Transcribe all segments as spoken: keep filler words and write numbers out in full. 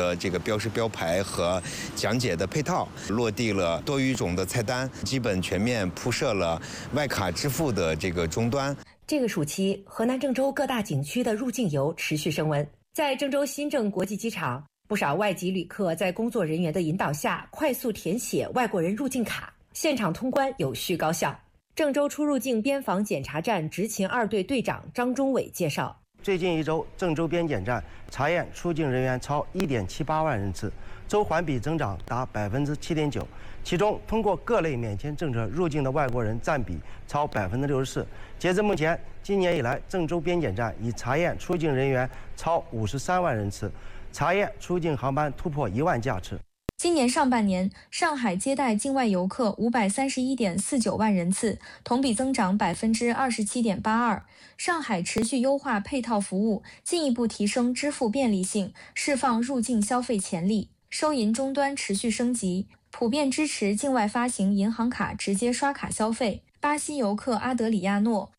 的这个标识标牌和讲解的配套，落地了多语种的菜单，基本全面铺设了外卡支付的这个终端。 这个暑期，河南郑州各大景区的入境游持续升温。在郑州新郑国际机场，不少外籍旅客在工作人员的引导下，快速填写外国人入境卡，现场通关有序高效。郑州出入境边防检查站执勤二队队长张忠伟介绍， 最近一周，郑州边检站查验出境人员超一点七八万人次，周环比增长达百分之七点九。其中，通过各类免签政策入境的外国人占比超百分之六十四。截至目前，今年以来，郑州边检站已查验出境人员超五十三万人次，查验出境航班突破一万架次。 今年上半年，上海接待境外游客五百三十一点四九万人次，同比增长百分之二十七点八二。上海持续优化配套服务，进一步提升支付便利性，释放入境消费潜力。收银终端持续升级，普遍支持境外发行银行卡直接刷卡消费。巴西游客阿德里亚诺。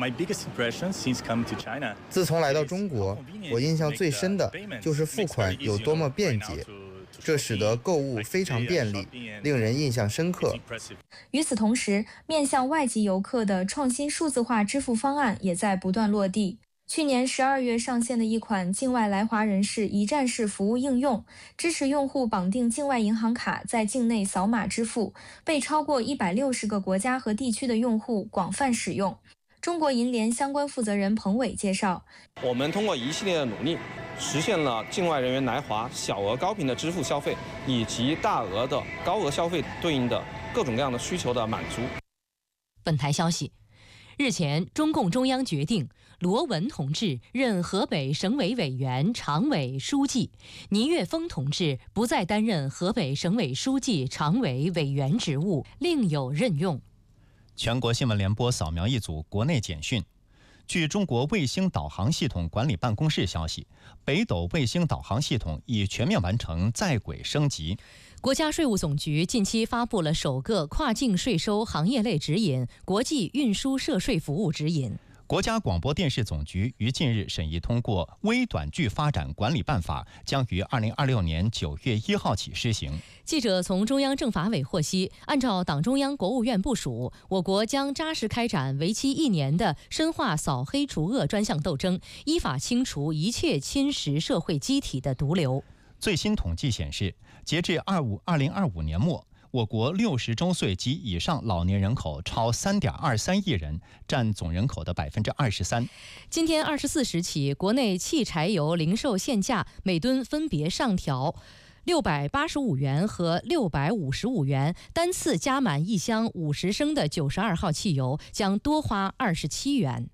自从来到中国，我印象最深的就是付款有多么便捷，这使得购物非常便利，令人印象深刻。 与此同时，面向外籍游客的创新数字化支付方案也在不断落地。去年十二月上线的一款境外来华人士一站式服务应用，支持用户绑定境外银行卡在境内扫码支付，被超过一百六十个国家和地区的用户广泛使用。中国银联相关负责人彭伟介绍， 我们通过一系列的努力，实现了境外人员来华小额高频的支付消费，以及大额的高额消费对应的各种各样的需求的满足。 本台消息，日前，中共中央决定罗文同志任河北省委委员、常委、书记，倪岳峰同志不再担任河北省委书记、常委、委员职务，另有任用。 全国新闻联播扫描一组国内简讯。据中国卫星导航系统管理办公室消息，北斗卫星导航系统已全面完成在轨升级。 国家税务总局近期发布了首个跨境税收行业类指引——国际运输涉税服务指引。 国家广播电视总局于近日审议通过《微短剧发展管理办法》，将于二零二六年九月一号起施行。 记者从中央政法委获悉，按照党中央、国务院部署，我国将扎实开展为期一年的深化扫黑除恶专项斗争，依法清除一切侵蚀社会机体的毒瘤。 最新统计显示，截至二零二五年末，我国六十周岁及以上老年人口超三点二三亿人，占总人口的百分之二十三。 今天二十四时起，国内汽柴油零售限价每吨分别上调六百八十五元和六百五十五元，单次加满一箱五十升的九十二号汽油将多花二十七元。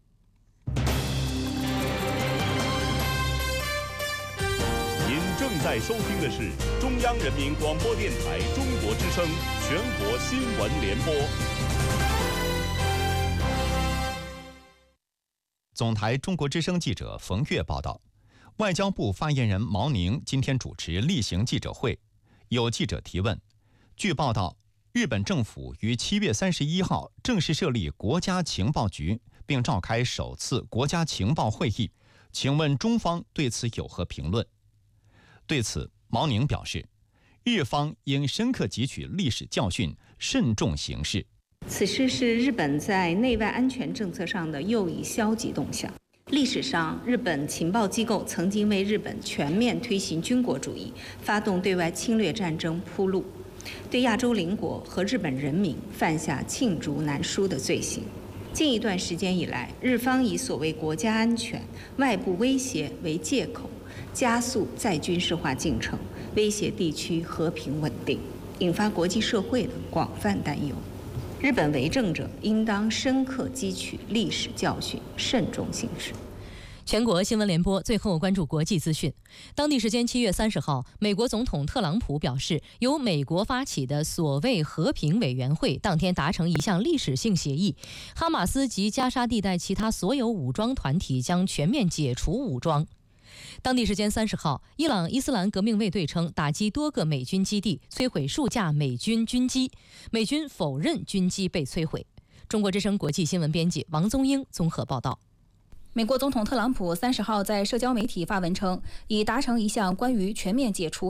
您正在收听的是中央人民广播电台中国之声全国新闻联播。 总台中国之声记者冯月报道，外交部发言人毛宁今天主持例行记者会，有记者提问。据报道，日本政府于七月三十一号正式设立国家情报局，并召开首次国家情报会议，请问中方对此有何评论？对此，毛宁表示，日方应深刻汲取历史教训，慎重行事。 此事是日本在内外安全政策上的又一消极动向。历史上，日本情报机构曾经为日本全面推行军国主义、发动对外侵略战争铺路，对亚洲邻国和日本人民犯下罄竹难书的罪行。近一段时间以来，日方以所谓国家安全、外部威胁为借口，加速再军事化进程，威胁地区和平稳定，引发国际社会的广泛担忧。日本为政者应当深刻汲取历史教训，慎重行事。 全国新闻联播最后关注国际资讯。当地时间七月三十号，美国总统特朗普表示，由美国发起的所谓和平委员会当天达成一项历史性协议，哈马斯及加沙地带其他所有武装团体将全面解除武装。当地时间三十号，伊朗伊斯兰革命卫队称打击多个美军基地，摧毁数架美军军机，美军否认军机被摧毁。中国之声国际新闻编辑王宗英综合报道。 美国总统特朗普三十号在社交媒体发文称，已达成一项关于全面解除